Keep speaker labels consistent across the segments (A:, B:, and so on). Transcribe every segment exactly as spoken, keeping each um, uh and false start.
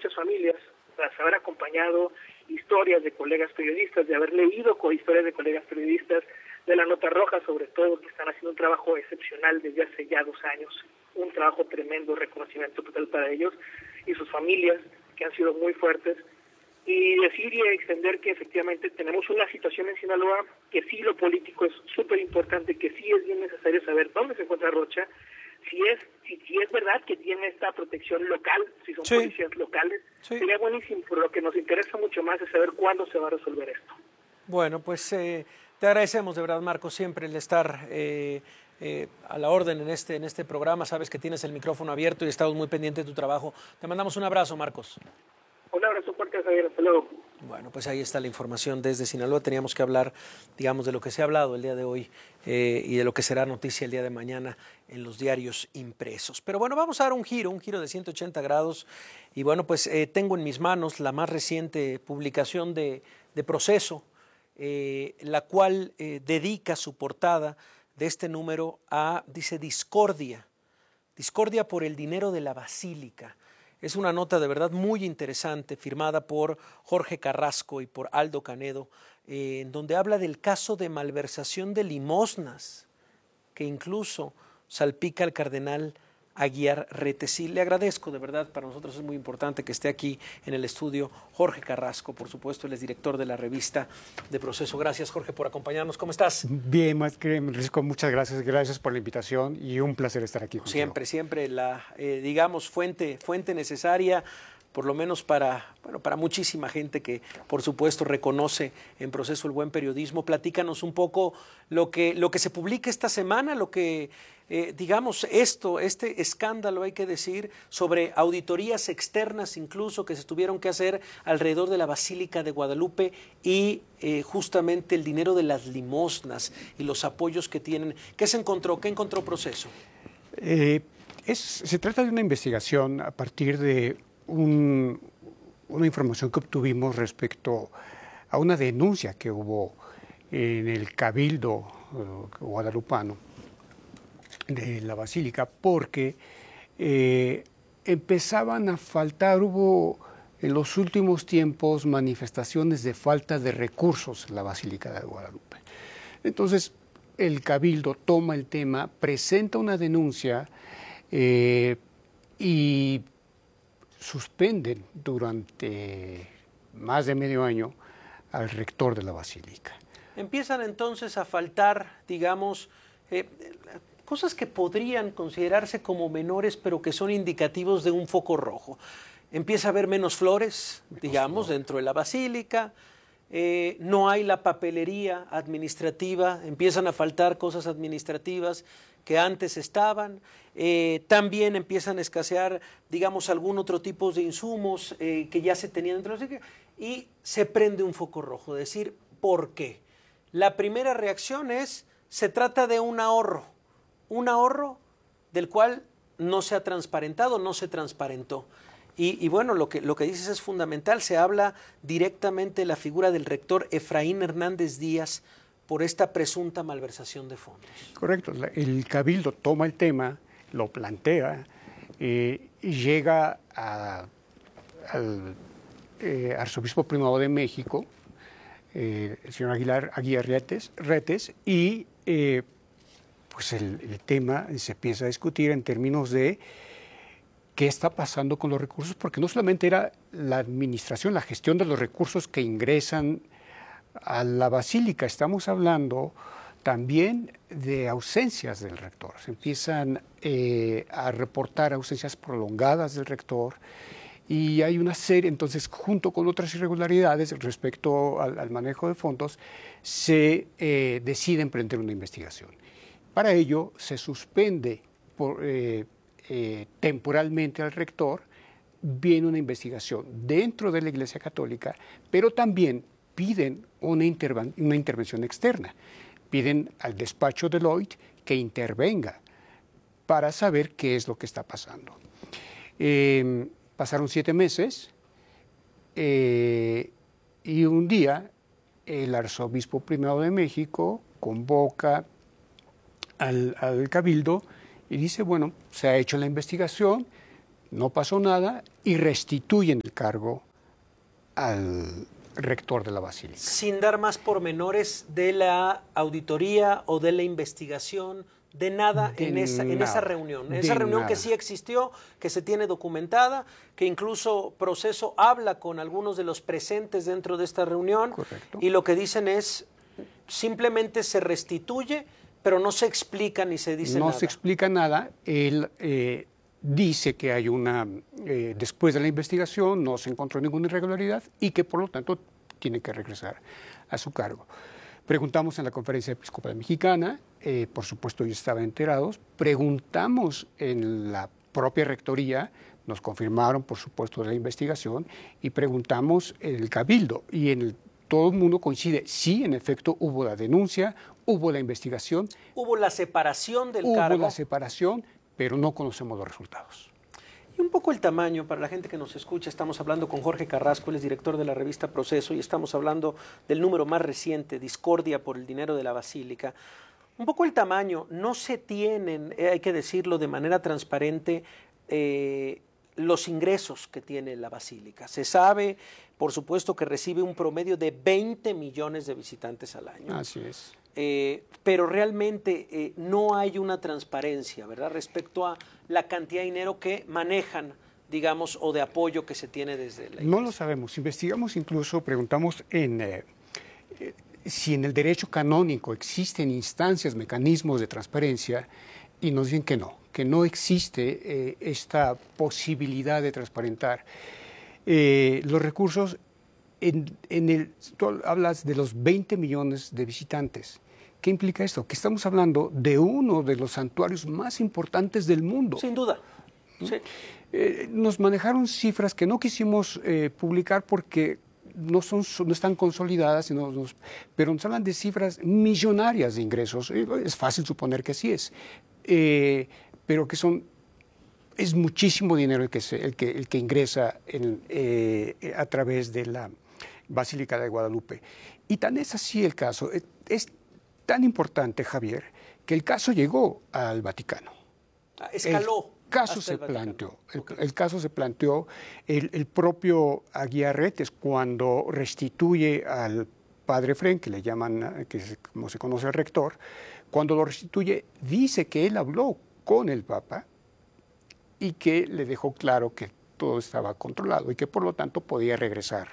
A: muchas familias, tras haber acompañado historias de colegas periodistas, de haber leído con historias de colegas periodistas, de la Nota Roja sobre todo, que están haciendo un trabajo excepcional desde hace ya dos años, un trabajo tremendo, reconocimiento total para ellos y sus familias, que han sido muy fuertes, y decir y extender que efectivamente tenemos una situación en Sinaloa, que sí lo político es súper importante, que sí es bien necesario saber dónde se encuentra Rocha, si es si, si es verdad que tiene esta protección local, si son sí. policías locales, sí. sería buenísimo, pero lo que nos interesa mucho más es saber cuándo se va a resolver esto.
B: Bueno, pues eh, te agradecemos de verdad, Marco, siempre el estar eh, eh, a la orden en este, en este programa. Sabes que tienes el micrófono abierto y estamos muy pendientes de tu trabajo. Te mandamos un abrazo, Marcos.
A: Un abrazo fuerte, Javier. Hasta luego.
B: Bueno, pues ahí está la información desde Sinaloa. Teníamos que hablar, digamos, de lo que se ha hablado el día de hoy eh, y de lo que será noticia el día de mañana en los diarios impresos. Pero bueno, vamos a dar un giro, un giro de ciento ochenta grados. Y bueno, pues eh, tengo en mis manos la más reciente publicación de, de Proceso, eh, la cual eh, dedica su portada de este número a, dice, discordia. Discordia por el dinero de la Basílica. Es una nota de verdad muy interesante, firmada por Jorge Carrasco y por Aldo Canedo, eh, en donde habla del caso de malversación de limosnas, que incluso salpica al cardenal Aguiar Retesí. Le agradezco, de verdad, para nosotros es muy importante que esté aquí en el estudio Jorge Carrasco, por supuesto, él es director de la revista de Proceso. Gracias, Jorge, por acompañarnos. ¿Cómo estás?
C: Bien, más que Francisco, muchas gracias, gracias por la invitación y un placer estar aquí contigo.
B: Siempre, siempre la, eh, digamos, fuente, fuente necesaria, por lo menos para, bueno, para muchísima gente que, por supuesto, reconoce en Proceso el buen periodismo. Platícanos un poco lo que, lo que se publica esta semana, lo que, eh, digamos, esto, este escándalo, hay que decir, sobre auditorías externas incluso que se tuvieron que hacer alrededor de la Basílica de Guadalupe y eh, justamente el dinero de las limosnas y los apoyos que tienen. ¿Qué se encontró? ¿Qué encontró Proceso?
C: Eh, es, se trata de una investigación a partir de Un, una información que obtuvimos respecto a una denuncia que hubo en el Cabildo uh, guadalupano de la Basílica, porque eh, empezaban a faltar, hubo en los últimos tiempos manifestaciones de falta de recursos en la Basílica de Guadalupe. Entonces, el Cabildo toma el tema, presenta una denuncia eh, y suspenden durante más de medio año al rector de la Basílica.
B: Empiezan entonces a faltar, digamos, eh, cosas que podrían considerarse como menores, pero que son indicativos de un foco rojo. Empieza a haber menos flores, digamos, dentro de la Basílica, eh, no hay la papelería administrativa, empiezan a faltar cosas administrativas que antes estaban, eh, también empiezan a escasear, digamos, algún otro tipo de insumos eh, que ya se tenían dentro de la Basílica, y se prende un foco rojo, decir, ¿por qué? La primera reacción es, se trata de un ahorro, un ahorro del cual no se ha transparentado, no se transparentó. Y, y bueno, lo que, lo que dices es fundamental, se habla directamente de la figura del rector Efraín Hernández Díaz por esta presunta malversación de fondos.
C: Correcto, el Cabildo toma el tema, lo plantea eh, y llega a, al eh, arzobispo primado de México, eh, el señor Aguilar, Aguilar Retes, Retes y eh, pues el, el tema se empieza a discutir en términos de qué está pasando con los recursos, porque no solamente era la administración, la gestión de los recursos que ingresan a la Basílica, estamos hablando también de ausencias del rector. Se empiezan eh, a reportar ausencias prolongadas del rector y hay una serie, entonces, junto con otras irregularidades respecto al, al manejo de fondos, se eh, decide emprender una investigación. Para ello, se suspende por, eh, eh, temporalmente al rector, viene una investigación dentro de la Iglesia Católica, pero también piden una, interven una intervención externa, piden al despacho Deloitte que intervenga para saber qué es lo que está pasando. Eh, pasaron siete meses eh, y un día el arzobispo primado de México convoca al, al Cabildo y dice, bueno, se ha hecho la investigación, no pasó nada y restituyen el cargo al rector de la Basílica.
B: Sin dar más pormenores de la auditoría o de la investigación, de nada,
C: De
B: en, esa, en
C: nada,
B: esa reunión.
C: de
B: Esa reunión
C: nada.
B: que sí existió, que se tiene documentada, que incluso Proceso habla con algunos de los presentes dentro de esta reunión.
C: Correcto.
B: Y lo que dicen es, simplemente se restituye, pero no se explica ni se dice
C: no
B: nada.
C: se explica nada. Él eh, dice que hay una, eh, después de la investigación no se encontró ninguna irregularidad y que por lo tanto tiene que regresar a su cargo. Preguntamos en la Conferencia Episcopal Mexicana, eh, por supuesto ellos estaban enterados, preguntamos en la propia rectoría, nos confirmaron por supuesto de la investigación y preguntamos en el Cabildo y en el, todo el mundo coincide, sí, en efecto hubo la denuncia, hubo la investigación,
B: Hubo la separación del
C: hubo
B: cargo.
C: la separación, pero no conocemos los resultados.
B: Y un poco el tamaño, para la gente que nos escucha, estamos hablando con Jorge Carrasco, él es director de la revista Proceso, y estamos hablando del número más reciente, Discordia por el dinero de la Basílica. Un poco el tamaño, no se tienen, eh, hay que decirlo de manera transparente, eh, los ingresos que tiene la Basílica. Se sabe, por supuesto, que recibe un promedio de veinte millones de visitantes al año.
C: Así es.
B: Eh, pero realmente eh, no hay una transparencia, ¿verdad?, respecto a la cantidad de dinero que manejan, digamos, o de apoyo que se tiene desde la iglesia.
C: No lo sabemos. Investigamos incluso, preguntamos en, eh, eh, si en el derecho canónico existen instancias, mecanismos de transparencia, y nos dicen que no, que no existe eh, esta posibilidad de transparentar. Eh, los recursos, en, en el, tú hablas de los veinte millones de visitantes. ¿Qué implica esto? Que estamos hablando de uno de los santuarios más importantes del mundo.
B: Sin duda. Sí.
C: Eh, nos manejaron cifras que no quisimos eh, publicar porque no, son, no están consolidadas, sino nos, pero nos hablan de cifras millonarias de ingresos. Eh, es fácil suponer que sí es, eh, pero que son, es muchísimo dinero el que, se, el que, el que ingresa en, eh, a través de la Basílica de Guadalupe. Y tan es así el caso, es, es tan importante, Javier, que el caso llegó al Vaticano.
B: Escaló.
C: El caso se planteó. El, okay. el caso se planteó. El, el propio Aguiarretes, cuando restituye al padre Fren, que le llaman, que es como se conoce al rector, cuando lo restituye, dice que él habló con el Papa y que le dejó claro que todo estaba controlado y que por lo tanto podía regresar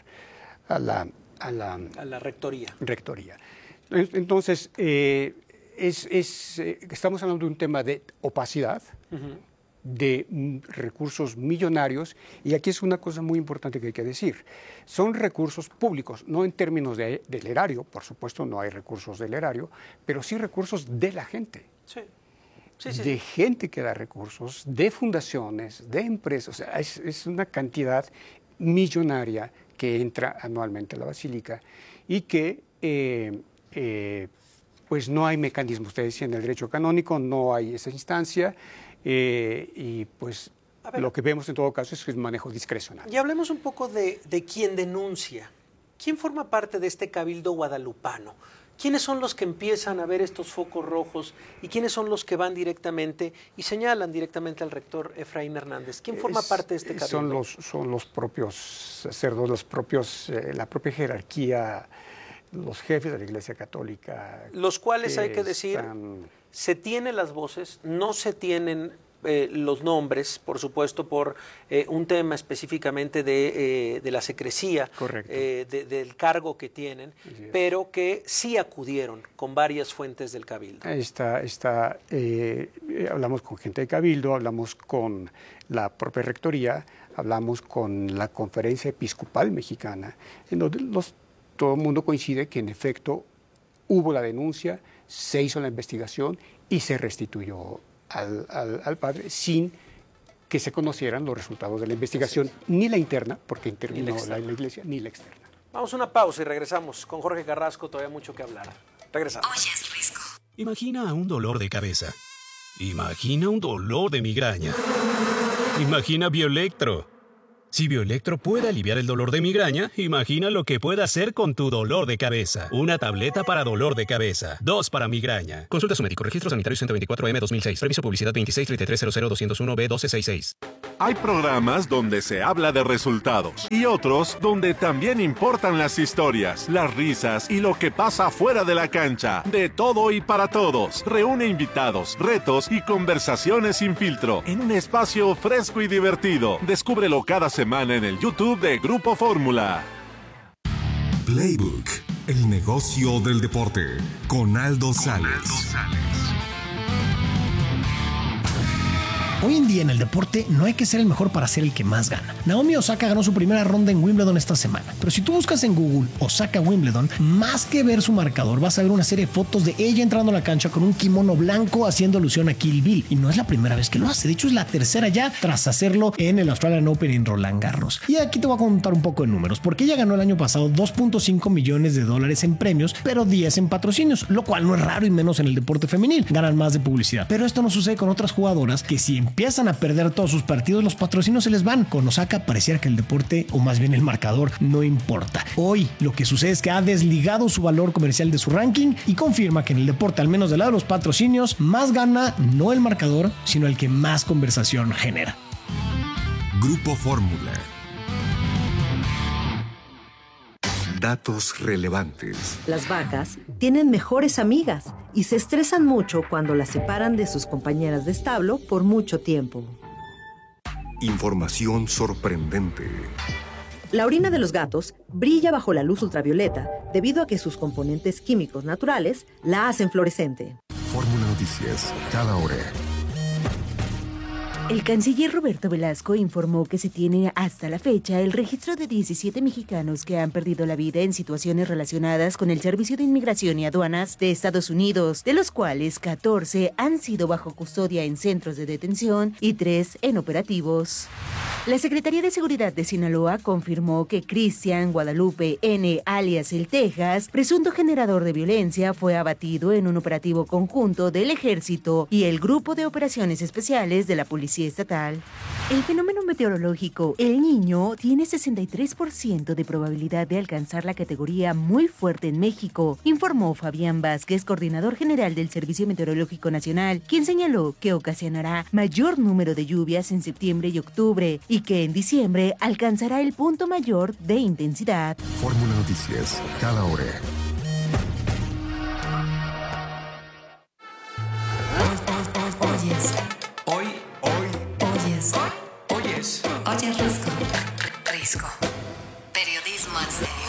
C: a la, a la,
B: a la rectoría.
C: rectoría. Entonces, eh, es, es, eh, estamos hablando de un tema de opacidad, uh-huh. de mm, recursos millonarios, y aquí es una cosa muy importante que hay que decir. Son recursos públicos, no en términos de, del erario, por supuesto no hay recursos del erario, pero sí recursos de la gente.
B: Sí. Sí, sí,
C: de
B: sí.
C: gente que da recursos, de fundaciones, de empresas. O sea, es, es una cantidad millonaria que entra anualmente a la Basílica y que eh, eh, pues no hay mecanismo. Usted decía, en el derecho canónico no hay esa instancia eh, y pues lo que vemos en todo caso es que es un manejo discrecional.
B: Y hablemos un poco de, de quién denuncia. ¿Quién forma parte de este cabildo guadalupano? ¿Quiénes son los que empiezan a ver estos focos rojos y quiénes son los que van directamente y señalan directamente al rector Efraín Hernández? ¿Quién forma
C: es,
B: parte de este cabildo?
C: Son los, son los propios sacerdotes, los propios, eh, la propia jerarquía, los jefes de la Iglesia Católica.
B: Los cuales,
C: que
B: hay que decir,
C: están...
B: se tienen las voces, no se tienen eh, los nombres, por supuesto, por eh, un tema específicamente de, eh, de la secrecía, eh, de, del cargo que tienen, pero que sí acudieron con varias fuentes del Cabildo.
C: Está, está, eh, hablamos con gente de Cabildo, hablamos con la propia Rectoría, hablamos con la Conferencia Episcopal Mexicana, en donde los, todo el mundo coincide que en efecto hubo la denuncia, se hizo la investigación y se restituyó Al, al, al padre sin que se conocieran los resultados de la investigación, sí, ni la interna, porque intervino la, la iglesia, ni la externa.
B: Vamos a una pausa y regresamos con Jorge Carrasco, todavía mucho que hablar. Regresamos.
D: Oye, es Risco.
E: Imagina un dolor de cabeza. Imagina un dolor de migraña. Imagina Bioelectro. Si Bioelectro puede aliviar el dolor de migraña, imagina lo que puede hacer con tu dolor de cabeza. Una tableta para dolor de cabeza. Dos para migraña. Consulta a su médico. Registro sanitario ciento veinticuatro M dos mil seis. Permiso publicidad veintiséis treinta y tres cero cero doscientos uno B doce sesenta y seis.
D: Hay programas donde se habla de resultados y otros donde también importan las historias, las risas y lo que pasa fuera de la cancha. De todo y para todos. Reúne invitados, retos y conversaciones sin filtro en un espacio fresco y divertido. Descúbrelo cada semana en el YouTube de Grupo Fórmula.
F: Playbook, el negocio del deporte, con Aldo Sales.
G: Hoy en día en el deporte no hay que ser el mejor para ser el que más gana. Naomi Osaka ganó su primera ronda en Wimbledon esta semana, pero si tú buscas en Google Osaka Wimbledon, más que ver su marcador vas a ver una serie de fotos de ella entrando a la cancha con un kimono blanco haciendo alusión a Kill Bill, y no es la primera vez que lo hace, de hecho es la tercera ya tras hacerlo en el Australian Open en Roland Garros. Y aquí te voy a contar un poco de números, porque ella ganó el año pasado dos punto cinco millones de dólares en premios, pero diez en patrocinios, lo cual no es raro y menos en el deporte femenil, ganan más de publicidad. Pero esto no sucede con otras jugadoras que si empiezan a perder todos sus partidos, los patrocinios se les van. Con Osaka pareciera que el deporte, o más bien el marcador, no importa. Hoy lo que sucede es que ha desligado su valor comercial de su ranking y confirma que en el deporte, al menos del lado de los patrocinios, más gana no el marcador, sino el que más conversación genera.
F: Grupo Fórmula. Datos relevantes.
H: Las vacas tienen mejores amigas y se estresan mucho cuando las separan de sus compañeras de establo por mucho tiempo.
F: Información sorprendente.
H: La orina de los gatos brilla bajo la luz ultravioleta debido a que sus componentes químicos naturales la hacen fluorescente.
F: Fórmula Noticias, cada hora.
I: El canciller Roberto Velasco informó que se tiene hasta la fecha el registro de diecisiete mexicanos que han perdido la vida en situaciones relacionadas con el Servicio de Inmigración y Aduanas de Estados Unidos, de los cuales catorce han sido bajo custodia en centros de detención y tres en operativos. La Secretaría de Seguridad de Sinaloa confirmó que Cristian Guadalupe N., alias El Texas, presunto generador de violencia, fue abatido en un operativo conjunto del Ejército y el Grupo de Operaciones Especiales de la Policía Estatal. El fenómeno meteorológico El Niño tiene sesenta y tres por ciento de probabilidad de alcanzar la categoría muy fuerte en México, informó Fabián Vázquez, coordinador general del Servicio Meteorológico Nacional, quien señaló que ocasionará mayor número de lluvias en septiembre y octubre y que en diciembre alcanzará el punto mayor de intensidad.
F: Fórmula Noticias, cada hora.
J: Oyes. Hoy, hoy. Oyes. Oyes. Oyes Risco. Risco. Periodismo en serio.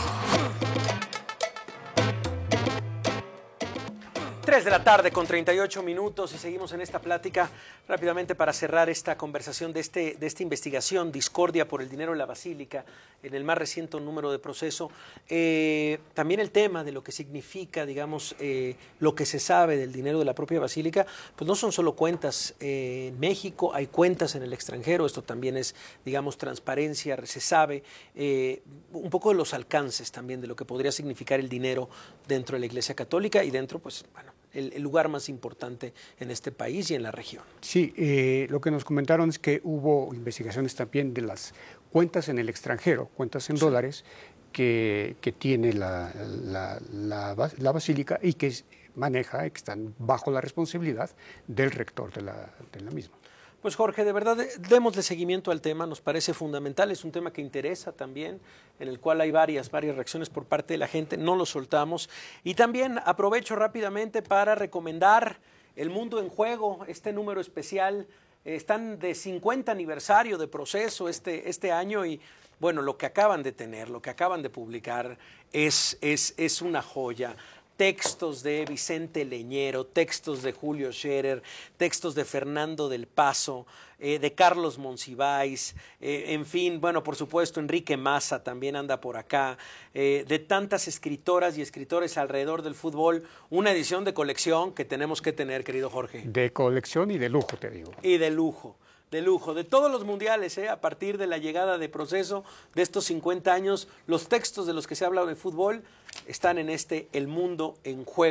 B: tres de la tarde con treinta y ocho minutos y seguimos en esta plática rápidamente para cerrar esta conversación de, este, de esta investigación, Discordia por el dinero de la Basílica, en el más reciente número de proceso. Eh, también el tema de lo que significa, digamos, eh, lo que se sabe del dinero de la propia Basílica, pues no son solo cuentas eh, en México, hay cuentas en el extranjero, esto también es, digamos, transparencia, se sabe eh, un poco de los alcances también de lo que podría significar el dinero dentro de la Iglesia Católica y dentro, pues, bueno, El, el lugar más importante en este país y en la región.
C: Sí, eh, lo que nos comentaron es que hubo investigaciones también de las cuentas en el extranjero, cuentas en sí. dólares que, que tiene la, la, la, la Basílica y que maneja, que están bajo la responsabilidad del rector de la, de la misma.
B: Pues Jorge, de verdad, démosle seguimiento al tema, nos parece fundamental, es un tema que interesa también, en el cual hay varias, varias reacciones por parte de la gente, no lo soltamos. Y también aprovecho rápidamente para recomendar El Mundo en Juego, este número especial, eh, están de cincuenta aniversario de proceso este, este año y bueno, lo que acaban de tener, lo que acaban de publicar es, es, es una joya. Textos de Vicente Leñero, textos de Julio Scherer, textos de Fernando del Paso, eh, de Carlos Monsiváis, eh, en fin, bueno, por supuesto, Enrique Massa también anda por acá, eh, de tantas escritoras y escritores alrededor del fútbol, una edición de colección que tenemos que tener, querido Jorge.
C: De colección y de lujo, te digo.
B: Y de lujo. De lujo, de todos los mundiales, ¿eh? A partir de la llegada de Proceso, de estos cincuenta años, los textos de los que se ha hablado de fútbol están en este El Mundo en Juego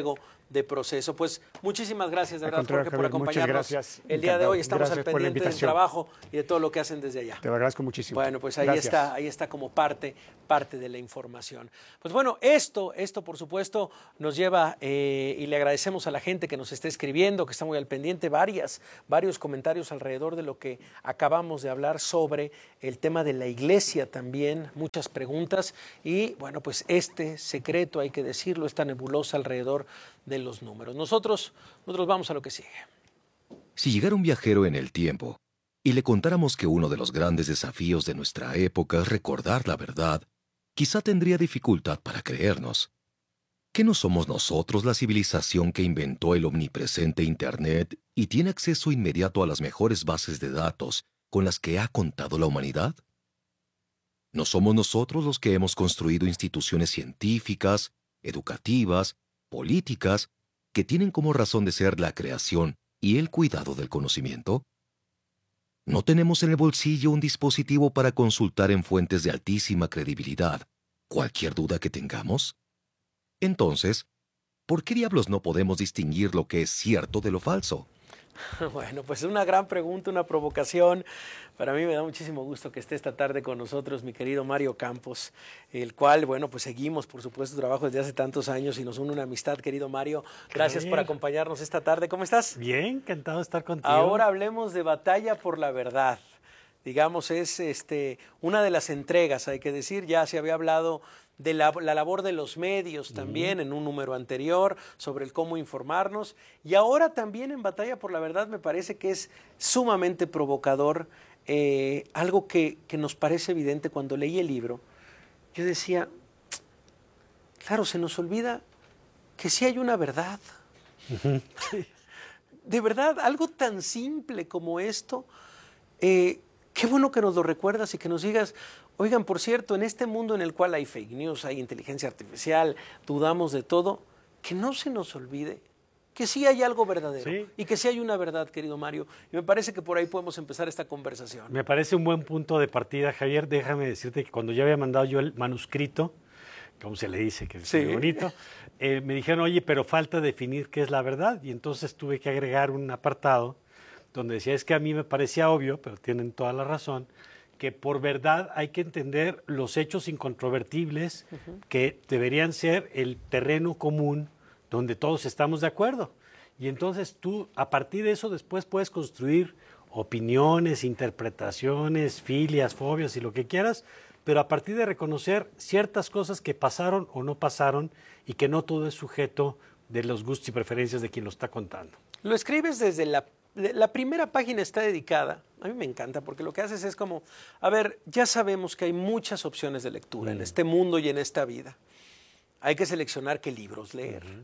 B: de proceso. Pues muchísimas gracias de verdad, Jorge, por
C: Javier,
B: acompañarnos
C: gracias.
B: el día de hoy. Estamos
C: Gracias
B: al pendiente del trabajo y de todo lo que hacen desde allá.
C: Te lo agradezco muchísimo.
B: Bueno, pues ahí
C: gracias.
B: está, ahí está como parte, parte de la información. Pues bueno, esto, esto por supuesto nos lleva eh, y le agradecemos a la gente que nos está escribiendo, que está muy al pendiente, varias, varios comentarios alrededor de lo que acabamos de hablar sobre el tema de la iglesia también, muchas preguntas y bueno, pues este secreto, hay que decirlo, esta nebulosa alrededor de los números. Nosotros, nosotros vamos a lo que sigue.
K: Si llegara un viajero en el tiempo y le contáramos que uno de los grandes desafíos de nuestra época es recordar la verdad, quizá tendría dificultad para creernos. ¿Que no somos nosotros la civilización que inventó el omnipresente Internet y tiene acceso inmediato a las mejores bases de datos con las que ha contado la humanidad? ¿No somos nosotros los que hemos construido instituciones científicas, educativas, políticas, que tienen como razón de ser la creación y el cuidado del conocimiento? ¿No tenemos en el bolsillo un dispositivo para consultar en fuentes de altísima credibilidad cualquier duda que tengamos? Entonces, ¿por qué diablos no podemos distinguir lo que es cierto de lo falso?
B: Bueno, pues es una gran pregunta, una provocación. Para mí me da muchísimo gusto que esté esta tarde con nosotros mi querido Mario Campos, el cual, bueno, pues seguimos, por supuesto, su trabajo desde hace tantos años y nos une una amistad, querido Mario. Gracias por acompañarnos esta tarde. ¿Cómo estás?
L: Bien, encantado de estar contigo.
B: Ahora hablemos de Batalla por la Verdad. Digamos, es este, una de las entregas, hay que decir, ya se había hablado de la, la labor de los medios también uh-huh. en un número anterior, sobre el cómo informarnos, y ahora también en Batalla por la Verdad me parece que es sumamente provocador, eh, algo que, que nos parece evidente cuando leí el libro. Yo decía, claro, se nos olvida que sí hay una verdad. Uh-huh. De verdad, algo tan simple como esto, eh, qué bueno que nos lo recuerdas y que nos digas, oigan, por cierto, en este mundo en el cual hay fake news, hay inteligencia artificial, dudamos de todo, que no se nos olvide que sí hay algo verdadero sí. y que sí hay una verdad, querido Mario. Y me parece que por ahí podemos empezar esta conversación.
L: Me parece un buen punto de partida, Javier. Déjame decirte que cuando ya había mandado yo el manuscrito, como se le dice, que es sí. muy bonito, eh, me dijeron, oye, pero falta definir qué es la verdad. Y entonces tuve que agregar un apartado donde decía, es que a mí me parecía obvio, pero tienen toda la razón, que por verdad hay que entender los hechos incontrovertibles uh-huh. que deberían ser el terreno común donde todos estamos de acuerdo. Y entonces tú, a partir de eso, después puedes construir opiniones, interpretaciones, filias, fobias y lo que quieras, pero a partir de reconocer ciertas cosas que pasaron o no pasaron y que no todo es sujeto de los gustos y preferencias de quien lo está contando.
B: Lo escribes desde la... La primera página está dedicada, a mí me encanta, porque lo que haces es como, a ver, ya sabemos que hay muchas opciones de lectura mm. en este mundo y en esta vida. Hay que seleccionar qué libros leer. Uh-huh.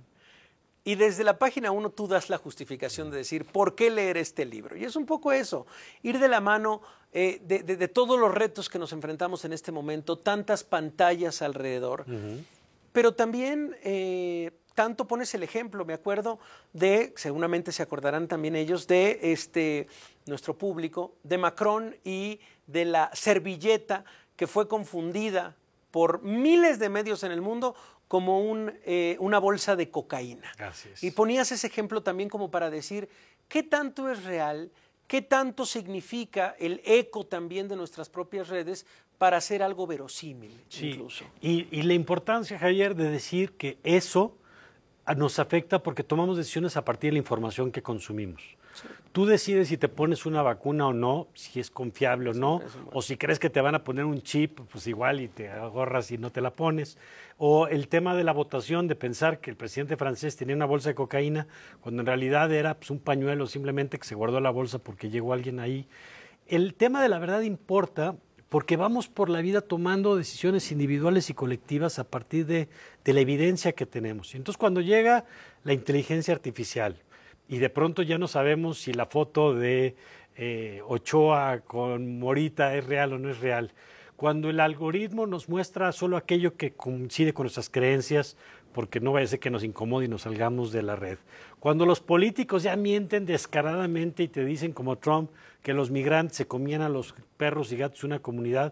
B: Y desde la página uno tú das la justificación de decir, ¿por qué leer este libro? Y es un poco eso, ir de la mano eh, de, de, de todos los retos que nos enfrentamos en este momento, tantas pantallas alrededor, uh-huh. pero también... Eh, Tanto pones el ejemplo, me acuerdo de, seguramente se acordarán también ellos, de este, nuestro público, de Macron y de la servilleta que fue confundida por miles de medios en el mundo como un, eh, una bolsa de cocaína.
L: Así es.
B: Y ponías ese ejemplo también como para decir qué tanto es real, qué tanto significa el eco también de nuestras propias redes para hacer algo verosímil
L: sí.
B: incluso.
L: Y, y la importancia, Javier, de decir que eso nos afecta porque tomamos decisiones a partir de la información que consumimos. Sí. Tú decides si te pones una vacuna o no, si es confiable o no, sí, o si crees que te van a poner un chip, pues igual y te ahorras y no te la pones. O el tema de la votación, de pensar que el presidente francés tenía una bolsa de cocaína, cuando en realidad era pues, un pañuelo simplemente que se guardó la bolsa porque llegó alguien ahí. El tema de la verdad importa porque vamos por la vida tomando decisiones individuales y colectivas a partir de, de la evidencia que tenemos. Y entonces cuando llega la inteligencia artificial y de pronto ya no sabemos si la foto de eh, Ochoa con Morita es real o no es real, cuando el algoritmo nos muestra solo aquello que coincide con nuestras creencias, porque no vaya a ser que nos incomode y nos salgamos de la red. Cuando los políticos ya mienten descaradamente y te dicen, como Trump, que los migrantes se comían a los perros y gatos de una comunidad,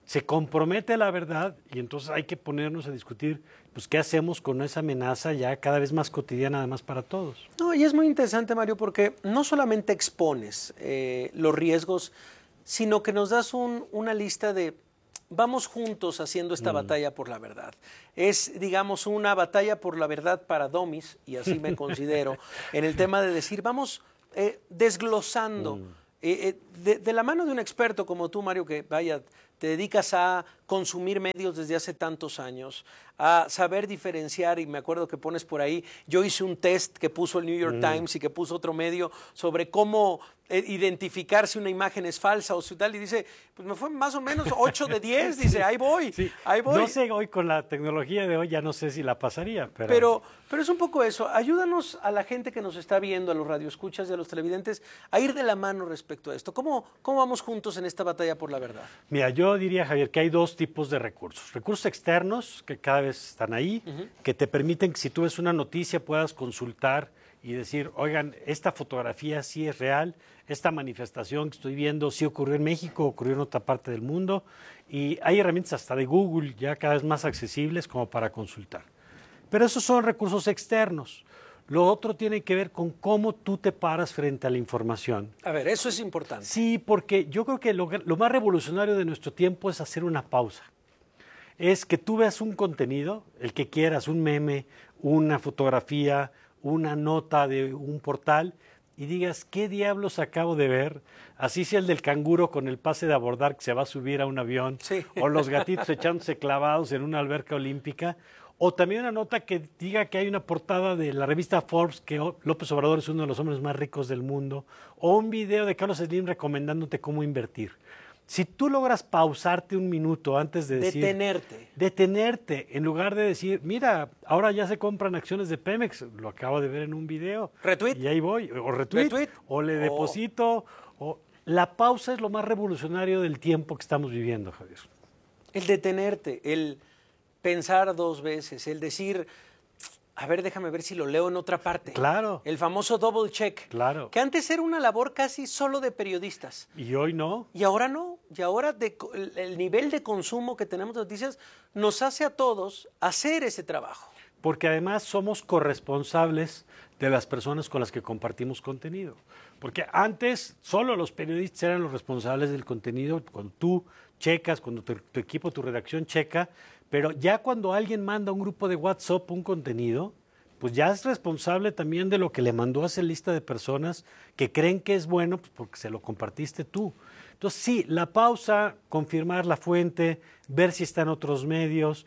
L: se compromete a la verdad y entonces hay que ponernos a discutir pues qué hacemos con esa amenaza ya cada vez más cotidiana además para todos.
B: No, y es muy interesante, Mario, porque no solamente expones eh, los riesgos, sino que nos das un, una lista de vamos juntos haciendo esta mm. batalla por la verdad. Es, digamos, una batalla por la verdad para domis, y así me considero, en el tema de decir, vamos eh, desglosando, mm. eh, eh, de, de la mano de un experto como tú, Mario, que vaya, te dedicas a consumir medios desde hace tantos años, a saber diferenciar, y me acuerdo que pones por ahí, yo hice un test que puso el New York mm. Times y que puso otro medio sobre cómo eh, identificar si una imagen es falsa o si tal, y dice, pues me fue más o menos ocho de diez, dice, sí, ahí voy,
L: sí.
B: ahí voy.
L: No sé, hoy con la tecnología de hoy ya no sé si la pasaría, pero...
B: Pero, pero es un poco eso, ayúdanos a la gente que nos está viendo, a los radioescuchas y a los televidentes, a ir de la mano respecto a esto. ¿Cómo, cómo vamos juntos en esta batalla por la verdad?
L: Mira, yo diría, Javier, que hay dos tipos de recursos. Recursos externos, que cada vez están ahí, uh-huh. que te permiten que si tú ves una noticia puedas consultar y decir, oigan, esta fotografía sí es real, esta manifestación que estoy viendo sí ocurrió en México, ocurrió en otra parte del mundo, y hay herramientas hasta de Google ya cada vez más accesibles como para consultar. Pero esos son recursos externos. Lo otro tiene que ver con cómo tú te paras frente a la información.
B: A ver, eso es importante.
L: Sí, porque yo creo que lo, lo más revolucionario de nuestro tiempo es hacer una pausa. Es que tú veas un contenido, el que quieras, un meme, una fotografía, una nota de un portal, y digas, ¿qué diablos acabo de ver? Así sea el del canguro con el pase de abordar que se va a subir a un avión,
B: sí.
L: o los gatitos echándose clavados en una alberca olímpica, o también una nota que diga que hay una portada de la revista Forbes que López Obrador es uno de los hombres más ricos del mundo, o un video de Carlos Slim recomendándote cómo invertir. Si tú logras pausarte un minuto antes de decir...
B: Detenerte.
L: Detenerte, en lugar de decir, mira, ahora ya se compran acciones de Pemex, lo acabo de ver en un video.
B: Retweet.
L: Y ahí voy, o retweet,
B: retweet.
L: o le deposito, oh. o... La pausa es lo más revolucionario del tiempo que estamos viviendo, Javier.
B: El detenerte, el pensar dos veces, el decir... A ver, déjame ver si lo leo en otra parte.
L: Claro.
B: El famoso double check.
L: Claro.
B: Que antes era una labor casi solo de periodistas.
L: Y hoy no.
B: Y ahora no. Y ahora de, el, el nivel de consumo que tenemos de noticias nos hace a todos hacer ese trabajo.
L: Porque además somos corresponsables de las personas con las que compartimos contenido. Porque antes solo los periodistas eran los responsables del contenido. Cuando tú checas, cuando tu, tu equipo, tu redacción checa, pero ya cuando alguien manda a un grupo de WhatsApp un contenido, pues ya es responsable también de lo que le mandó a esa lista de personas que creen que es bueno, pues porque se lo compartiste tú. Entonces sí, la pausa, confirmar la fuente, ver si está en otros medios,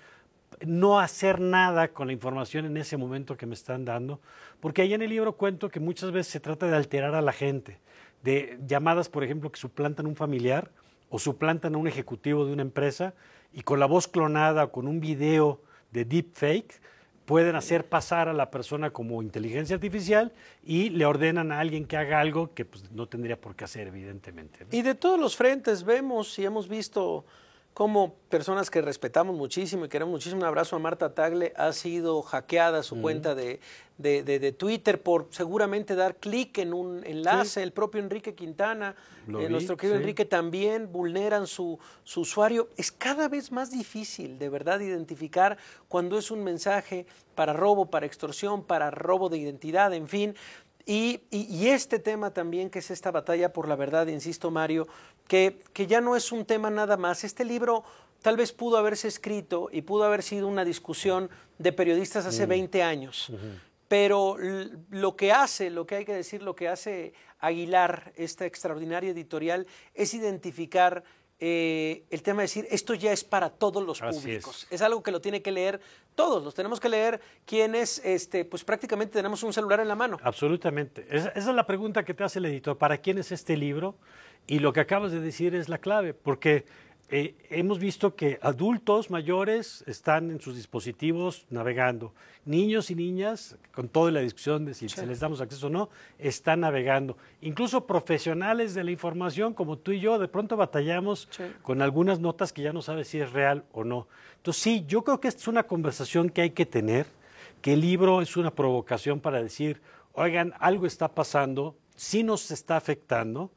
L: no hacer nada con la información en ese momento que me están dando, porque ahí en el libro cuento que muchas veces se trata de alterar a la gente, de llamadas, por ejemplo, que suplantan a un familiar o suplantan a un ejecutivo de una empresa, y con la voz clonada o con un video de deepfake pueden hacer pasar a la persona como inteligencia artificial y le ordenan a alguien que haga algo que pues, no tendría por qué hacer, evidentemente, ¿no?
B: Y de todos los frentes vemos y hemos visto cómo personas que respetamos muchísimo y queremos muchísimo, un abrazo a Marta Tagle, ha sido hackeada su mm. cuenta de, de, de, de Twitter por seguramente dar clic en un enlace. Sí. El propio Enrique Quintana, eh, nuestro querido sí. Enrique, también vulneran su, su usuario. Es cada vez más difícil, de verdad, identificar cuando es un mensaje para robo, para extorsión, para robo de identidad, en fin. Y, y, y este tema también, que es esta batalla por la verdad, insisto, Mario, que, que ya no es un tema nada más. Este libro tal vez pudo haberse escrito y pudo haber sido una discusión de periodistas hace mm. veinte años, uh-huh. pero lo que hace, lo que hay que decir, lo que hace Aguilar, esta extraordinaria editorial, es identificar eh, el tema de decir, esto ya es para todos los
L: Así
B: públicos.
L: Es.
B: es algo que lo tiene que leer todos, los tenemos que leer quienes, este, pues prácticamente tenemos un celular en la mano.
L: Absolutamente. Esa, esa es la pregunta que te hace el editor. ¿Para quién es este libro? Y lo que acabas de decir es la clave, porque eh, hemos visto que adultos mayores están en sus dispositivos navegando. Niños y niñas, con toda la discusión de si sí. se les damos acceso o no, están navegando. Incluso profesionales de la información, como tú y yo, de pronto batallamos sí. con algunas notas que ya no sabes si es real o no. Entonces sí, yo creo que esta es una conversación que hay que tener, que el libro es una provocación para decir, oigan, algo está pasando, sí nos está afectando,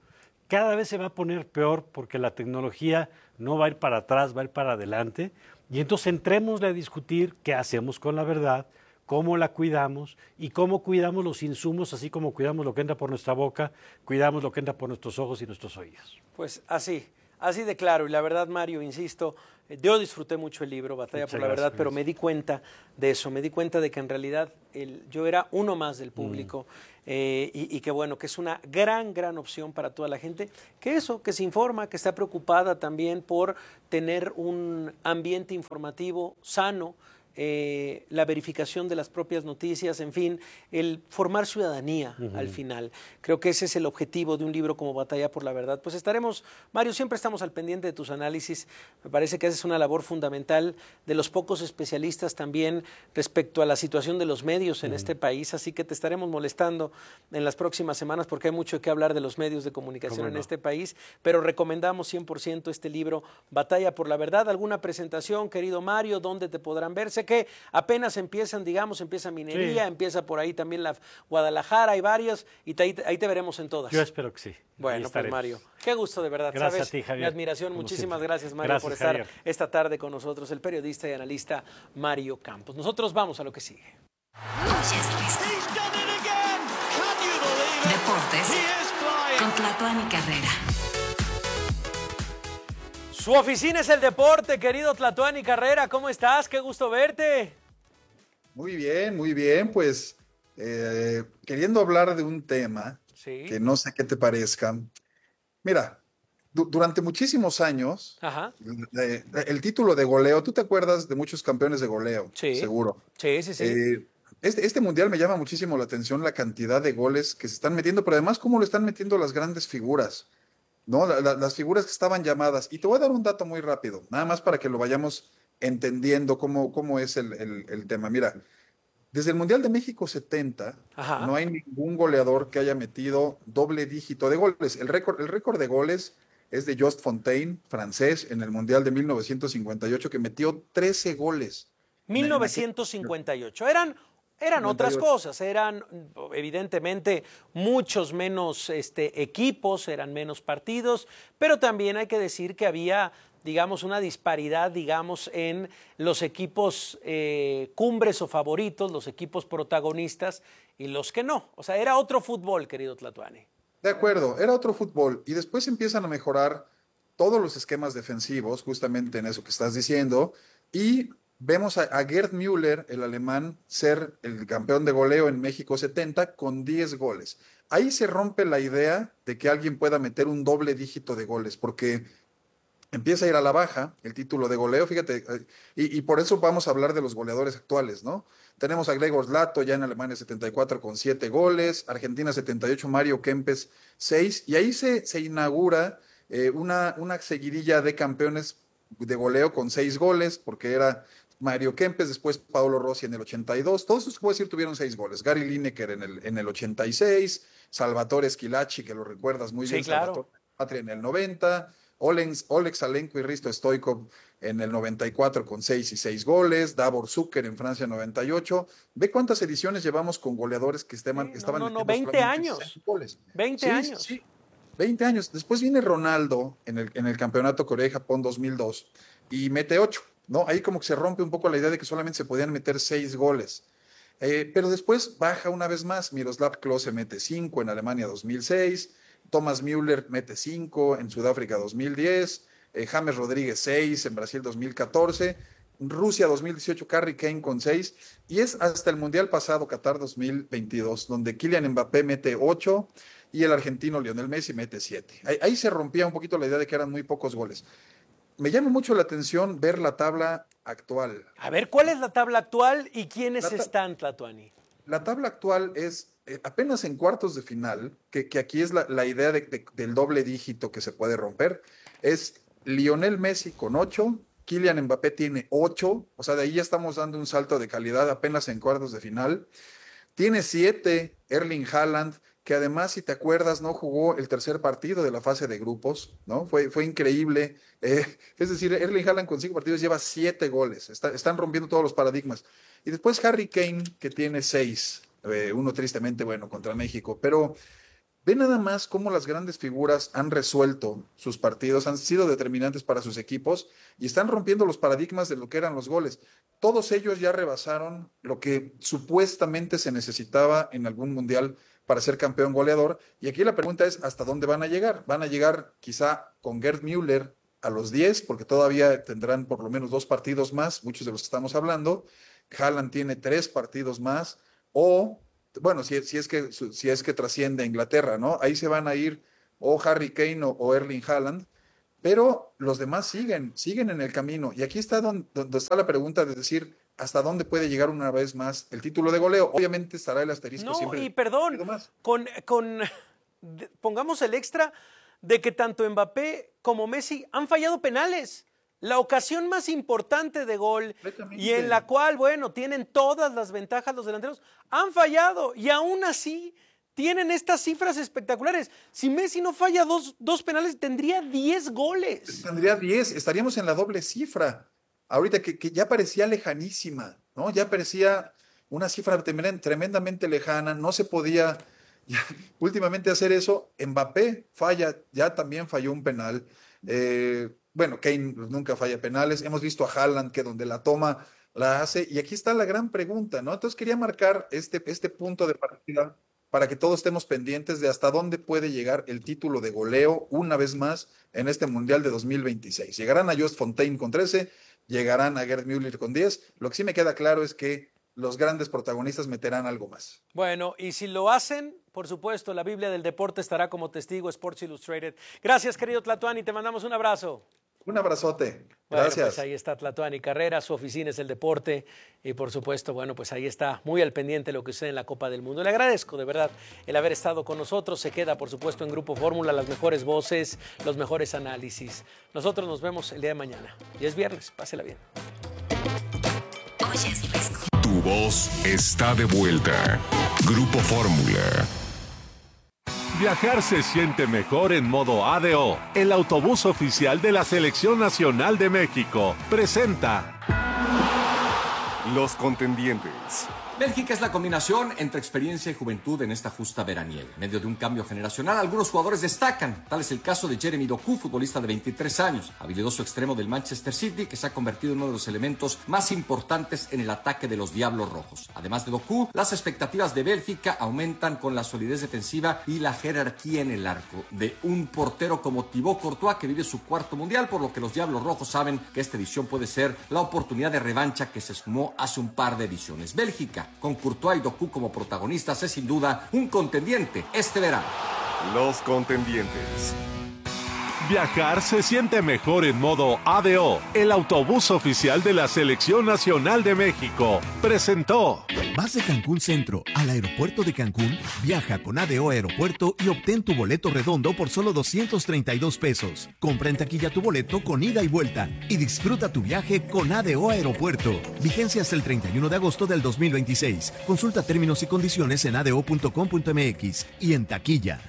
L: cada vez se va a poner peor porque la tecnología no va a ir para atrás, va a ir para adelante. Y entonces entremos a discutir qué hacemos con la verdad, cómo la cuidamos y cómo cuidamos los insumos, así como cuidamos lo que entra por nuestra boca, cuidamos lo que entra por nuestros ojos y nuestros oídos.
B: Pues así, así de claro. Y la verdad, Mario, insisto, yo disfruté mucho el libro, Batalla
L: Muchas
B: por la
L: gracias,
B: Verdad, pero
L: gracias.
B: me di cuenta de eso, me di cuenta de que en realidad el, yo era uno más del público mm. eh, y, y que bueno, que es una gran, gran opción para toda la gente, que eso, que se informa, que está preocupada también por tener un ambiente informativo sano, Eh, la verificación de las propias noticias, en fin, el formar ciudadanía uh-huh. al final. Creo que ese es el objetivo de un libro como Batalla por la Verdad. Pues estaremos, Mario, siempre estamos al pendiente de tus análisis. Me parece que haces una labor fundamental, de los pocos especialistas también respecto a la situación de los medios en uh-huh. este país, así que te estaremos molestando en las próximas semanas porque hay mucho que hablar de los medios de comunicación en no? este país, pero recomendamos cien por ciento este libro, Batalla por la Verdad. ¿Alguna presentación, querido Mario, dónde te podrán verse? Que apenas empiezan, digamos, empieza Minería, sí. empieza por ahí también la Guadalajara, hay varias, y te, ahí, ahí te veremos en todas.
L: Yo espero que sí.
B: Bueno, pues Mario, qué gusto de verdad,
L: gracias
B: ¿sabes?
L: a ti, Javier.
B: Mi admiración,
L: Como
B: muchísimas
L: siempre.
B: gracias, Mario,
L: Gracias,
B: por estar
L: Javier.
B: esta tarde con nosotros, el periodista y analista Mario Campos. Nosotros vamos a lo que sigue.
J: Deportes con Tlatuani Carrera.
B: Su oficina es el deporte, querido Tlatuani Carrera. ¿Cómo estás? Qué gusto verte.
M: Muy bien, muy bien. Pues eh, queriendo hablar de un tema
B: sí.
M: que no sé qué te parezca. Mira, du durante muchísimos años,
B: Ajá.
M: Eh, el título de goleo, ¿tú te acuerdas de muchos campeones de goleo?
B: Sí.
M: Seguro.
B: Sí, sí, sí.
M: Eh, este, este mundial me llama muchísimo la atención la cantidad de goles que se están metiendo, pero además cómo lo están metiendo las grandes figuras. ¿No? La, la, las figuras que estaban llamadas. Y te voy a dar un dato muy rápido, nada más para que lo vayamos entendiendo cómo, cómo es el, el, el tema. Mira, desde el Mundial de México setenta, Ajá. no hay ningún goleador que haya metido doble dígito de goles. El récord, el récord de goles es de Just Fontaine, francés, en el Mundial de mil novecientos cincuenta y ocho, que metió trece goles.
B: mil novecientos cincuenta y ocho. Eran... Eran otras cosas, eran evidentemente muchos menos este, equipos, eran menos partidos, pero también hay que decir que había, digamos, una disparidad, digamos, en los equipos eh, cumbres o favoritos, los equipos protagonistas y los que no. O sea, era otro fútbol, querido Tlatuani.
M: De acuerdo, era otro fútbol. Y después empiezan a mejorar todos los esquemas defensivos, justamente en eso que estás diciendo, y vemos a, a Gerd Müller, el alemán, ser el campeón de goleo en México setenta con diez goles. Ahí se rompe la idea de que alguien pueda meter un doble dígito de goles, porque empieza a ir a la baja el título de goleo, fíjate, y, y por eso vamos a hablar de los goleadores actuales, ¿no? Tenemos a Gregor Zlato ya en Alemania setenta y cuatro con siete goles, Argentina setenta y ocho, Mario Kempes seis, y ahí se, se inaugura eh, una, una seguidilla de campeones de goleo con seis goles, porque era Mario Kempes, después Paolo Rossi en el ochenta y dos, todos esos, puedo decir, tuvieron seis goles. Gary Lineker en el, en el ochenta y seis, Salvatore Schillaci, que lo recuerdas muy
B: sí,
M: bien,
B: claro.
M: Salvatore Patria en el noventa, Oleg, Oleg Salenko y Risto Stoikov en el noventa y cuatro con seis y seis goles, Davor Zucker en Francia noventa y ocho. Ve cuántas ediciones llevamos con goleadores que estaban,
B: sí,
M: estaban
B: no, no, no, veinte años.
M: Goles.
B: veinte
M: sí,
B: años.
M: Sí, veinte años. Después viene Ronaldo en el, en el Campeonato Corea y Japón dos mil dos y mete ocho. ¿No? Ahí como que se rompe un poco la idea de que solamente se podían meter seis goles. Eh, pero después baja una vez más. Miroslav Klose mete cinco en Alemania dos mil seis, Thomas Müller mete cinco en Sudáfrica dos mil diez, eh, James Rodríguez seis en Brasil dos mil catorce, Rusia dos mil dieciocho, Harry Kane con seis, y es hasta el Mundial pasado, Qatar dos mil veintidós, donde Kylian Mbappé mete ocho y el argentino Lionel Messi mete siete. Ahí, ahí se rompía un poquito la idea de que eran muy pocos goles. Me llama mucho la atención ver la tabla actual.
B: A ver, ¿cuál es la tabla actual y quiénes
M: ta
B: están, Tlatuani?
M: La tabla actual es eh, apenas en cuartos de final, que, que aquí es la, la idea de, de, del doble dígito que se puede romper, es Lionel Messi con ocho, Kylian Mbappé tiene ocho, o sea, de ahí ya estamos dando un salto de calidad apenas en cuartos de final. Tiene siete Erling Haaland, que además, si te acuerdas, no jugó el tercer partido de la fase de grupos, ¿no? Fue, fue increíble. Eh, es decir, Erling Haaland con cinco partidos lleva siete goles. Está, están rompiendo todos los paradigmas. Y después Harry Kane, que tiene seis. Eh, uno tristemente, bueno, contra México. Pero Ve nada más cómo las grandes figuras han resuelto sus partidos, han sido determinantes para sus equipos y están rompiendo los paradigmas de lo que eran los goles. Todos ellos ya rebasaron lo que supuestamente se necesitaba en algún mundial para ser campeón goleador. Y aquí la pregunta es, ¿hasta dónde van a llegar? ¿Van a llegar quizá con Gerd Müller a los diez? Porque todavía tendrán por lo menos dos partidos más, muchos de los que estamos hablando. Haaland tiene tres partidos más. O, bueno, si, si, es que, si es que trasciende a Inglaterra, ¿no? Ahí se van a ir o Harry Kane o, o Erling Haaland. Pero los demás siguen, siguen en el camino. Y aquí está donde, donde está la pregunta de decir, ¿hasta dónde puede llegar una vez más el título de goleo? Obviamente estará el asterisco
B: no,
M: siempre.
B: No, y perdón, con, con, pongamos el extra de que tanto Mbappé como Messi han fallado penales. La ocasión más importante de gol y en la cual, bueno, tienen todas las ventajas los delanteros, han fallado y aún así tienen estas cifras espectaculares. Si Messi no falla dos, dos penales, tendría diez goles.
M: Tendría diez, estaríamos en la doble cifra. Ahorita que, que ya parecía lejanísima, ¿no? Ya parecía una cifra tremendamente lejana, no se podía ya, últimamente hacer eso. Mbappé falla, ya también falló un penal. Eh, bueno, Kane nunca falla penales. Hemos visto a Haaland que donde la toma la hace. Y aquí está la gran pregunta, ¿no? Entonces quería marcar este, este punto de partida para que todos estemos pendientes de hasta dónde puede llegar el título de goleo una vez más en este Mundial de dos mil veintiséis. Llegarán a Just Fontaine con trece, llegarán a Gerd Müller con diez. Lo que sí me queda claro es que los grandes protagonistas meterán algo más.
B: Bueno, y si lo hacen, por supuesto, la Biblia del deporte estará como testigo, Sports Illustrated. Gracias, querido Tlatuani, te mandamos un abrazo.
M: Un abrazote.
B: Bueno,
M: Gracias.
B: pues ahí está Tlatuani Carrera, su oficina es el deporte y por supuesto, bueno, pues ahí está muy al pendiente de lo que sucede en la Copa del Mundo. Le agradezco de verdad el haber estado con nosotros. Se queda, por supuesto, en Grupo Fórmula, las mejores voces, los mejores análisis. Nosotros nos vemos el día de mañana. Y es viernes, pásela bien.
J: Oye, es fresco.
F: Tu voz está de vuelta. Grupo Fórmula.
D: Viajar se siente mejor en modo A D O. El autobús oficial de la Selección Nacional de México presenta
F: Los contendientes.
N: Bélgica es la combinación entre experiencia y juventud en esta justa veraniega. En medio de un cambio generacional, algunos jugadores destacan. Tal es el caso de Jeremy Doku, futbolista de veintitrés años, habilidoso extremo del Manchester City, que se ha convertido en uno de los elementos más importantes en el ataque de los Diablos Rojos. Además de Doku, las expectativas de Bélgica aumentan con la solidez defensiva y la jerarquía en el arco de un portero como Thibaut Courtois, que vive su cuarto mundial, por lo que los Diablos Rojos saben que esta edición puede ser la oportunidad de revancha que se esfumó hace un par de ediciones. Bélgica, con Courtois y Doku como protagonistas, es sin duda un contendiente este verano.
F: Los contendientes.
D: Viajar se siente mejor en modo A D O. El autobús oficial de la Selección Nacional de México presentó.
O: Vas de Cancún Centro al aeropuerto de Cancún, viaja con A D O Aeropuerto y obtén tu boleto redondo por solo doscientos treinta y dos pesos. Compra en taquilla tu boleto con ida y vuelta y disfruta tu viaje con A D O Aeropuerto. Vigencia hasta el treinta y uno de agosto del dos mil veintiséis. Consulta términos y condiciones en a d o punto com punto m x y en taquilla.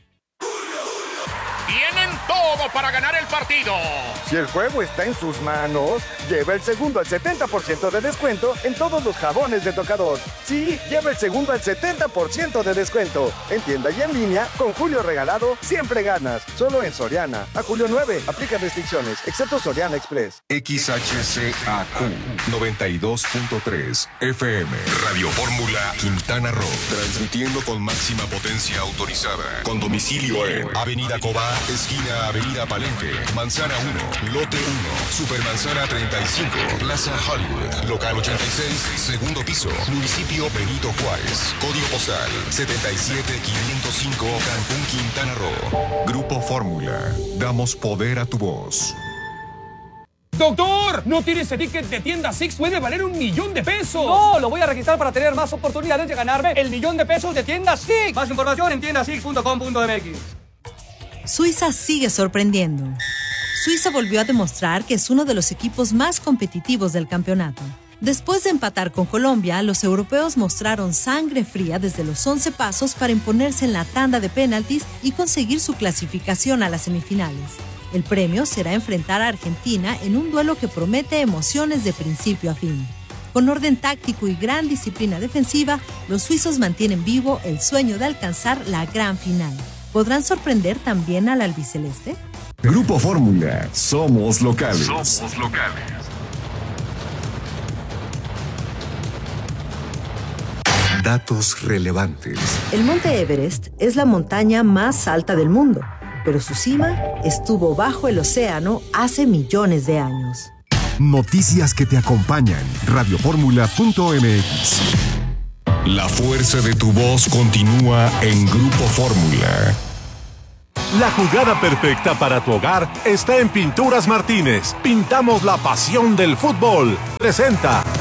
P: Tienen todo para ganar el partido.
Q: Si el juego está en sus manos, lleva el segundo al setenta por ciento de descuento en todos los jabones de tocador. Sí, lleva el segundo al setenta por ciento de descuento. En tienda y en línea, con Julio Regalado, siempre ganas. Solo en Soriana. A julio nueve, aplica restricciones, excepto Soriana Express.
F: X H C A Q noventa y dos punto tres F M. Radio Fórmula Quintana Roo. Transmitiendo con máxima potencia autorizada. Con domicilio en Avenida Cobá, esquina Avenida Palenque, Manzana uno, Lote uno, Supermanzana treinta y cinco, Plaza Hollywood, Local ochenta y seis, segundo piso, Municipio Benito Juárez, Código postal setenta y siete quinientos cinco, Cancún, Quintana Roo. Grupo Fórmula, damos poder a tu voz.
R: ¡Doctor! ¿No tienes ese ticket de tienda Six? ¡Puede valer un millón de pesos!
S: ¡No! Lo voy a registrar para tener más oportunidades de ganarme el millón de pesos de tienda Six.
R: Más información en tienda six punto com punto m x.
T: Suiza sigue sorprendiendo. Suiza volvió a demostrar que es uno de los equipos más competitivos del campeonato. Después de empatar con Colombia, los europeos mostraron sangre fría desde los once pasos para imponerse en la tanda de penaltis y conseguir su clasificación a las semifinales. El premio será enfrentar a Argentina en un duelo que promete emociones de principio a fin. Con orden táctico y gran disciplina defensiva, los suizos mantienen vivo el sueño de alcanzar la gran final. ¿Podrán sorprender también al albiceleste?
F: Grupo Fórmula, somos locales.
U: Somos locales.
F: Datos relevantes.
H: El monte Everest es la montaña más alta del mundo, pero su cima estuvo bajo el océano hace millones de años.
F: Noticias que te acompañan. radioformula punto m x. La fuerza de tu voz continúa en Grupo Fórmula.
D: La jugada perfecta para tu hogar está en Pinturas Martínez. Pintamos la pasión del fútbol. Presenta.